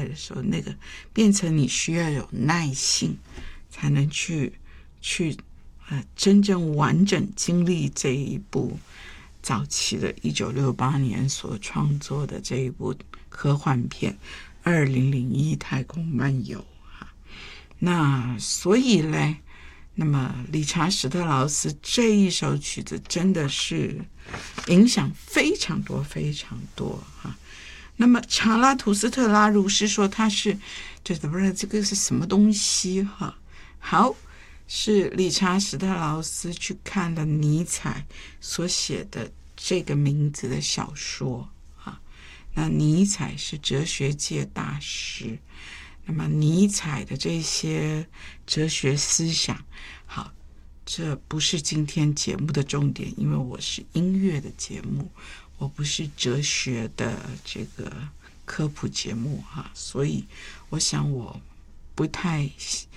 的时候，那个变成你需要有耐性才能去真正完整经历这一部早期的1968年所创作的这一部科幻片2001太空漫游。那所以呢，那么理查史特劳斯这一首曲子真的是影响非常多非常多哈。那么查拉图斯特拉如是说他是这个是什么东西哈？好，是理查史特劳斯去看了尼采所写的这个名字的小说啊。那尼采是哲学界大师，那么尼采的这些哲学思想，好，这不是今天节目的重点，因为我是音乐的节目，我不是哲学的这个科普节目哈，所以我想我不太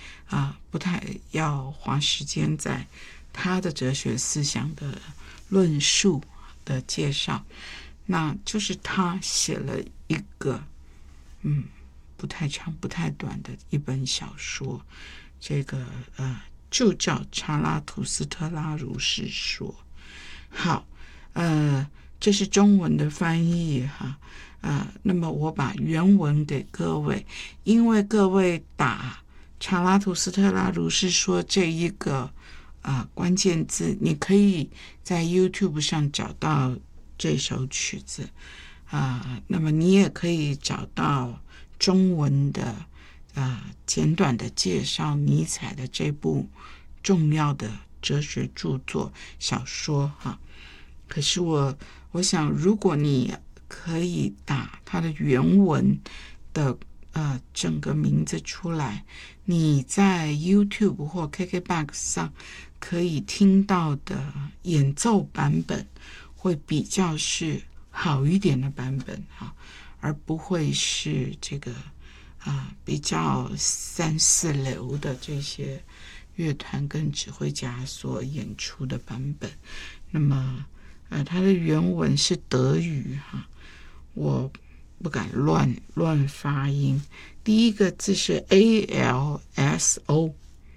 要花时间在他的哲学思想的论述的介绍，那就是他写了一个不太长不太短的一本小说，这个就叫查拉图斯特拉如是说。好，这是中文的翻译哈，那么我把原文给各位，因为各位打查拉图斯特拉如是说这一个关键字，你可以在 YouTube 上找到这首曲子那么你也可以找到中文的简短的介绍尼采的这部重要的哲学著作小说哈。可是我想，如果你可以打它的原文的整个名字出来，你在 YouTube 或 KKBOX 上可以听到的演奏版本会比较是好一点的版本哈，而不会是这个比较3、4流的这些乐团跟指挥家所演出的版本。那么它的原文是德语哈，我不敢乱发音。第一个字是 ALSO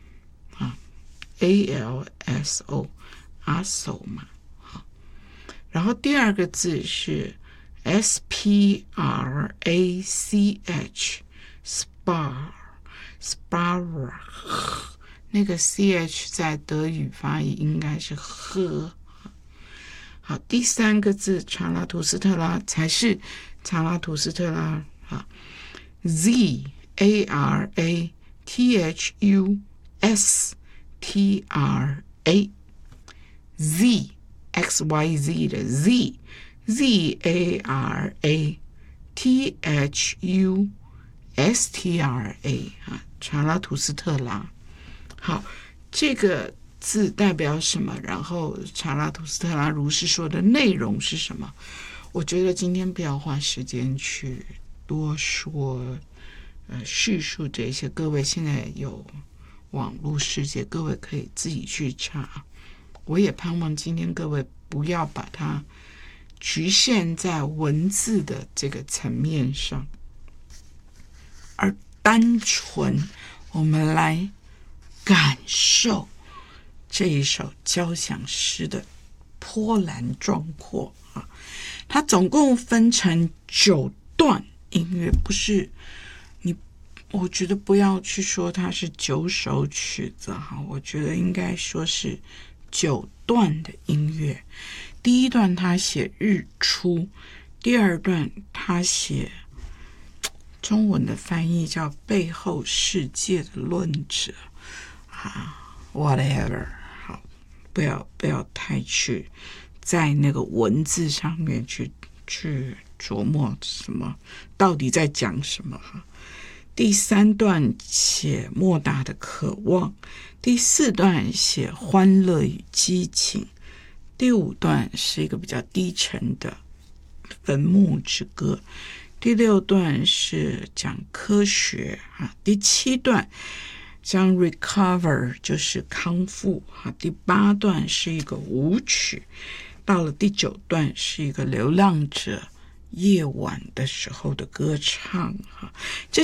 ALSO 阿手嘛，然后第二个字是 SPRACH Spar 那个 CH 在德语发音应该是呵。好，第三个字查拉图斯特拉才是查拉图斯特拉ZARATHUSTRA Z XYZ 的 ZARATHUSTRA 查拉图斯特拉。好，这个字代表什么？然后查拉图斯特拉如是说的内容是什么？我觉得今天不要花时间去多说叙述这些，各位现在有网络世界，各位可以自己去查。我也盼望今天各位不要把它局限在文字的这个层面上，而单纯我们来感受这一首交响诗的波澜壮阔它总共分成9段音乐，不是我觉得不要去说它是9首曲子我觉得应该说是9段的音乐。第一段他写日出，第二段他写中文的翻译叫背后世界的论者whatever 好，不要太去在那个文字上面去琢磨什么到底在讲什么第三段写莫大的渴望，第四段写欢乐与激情，第五段是一个比较低沉的坟墓之歌，第六段是讲科学第七段将 recover 就是康复第八段是一个舞曲，到了第9段是一个流浪者夜晚的时候的歌唱这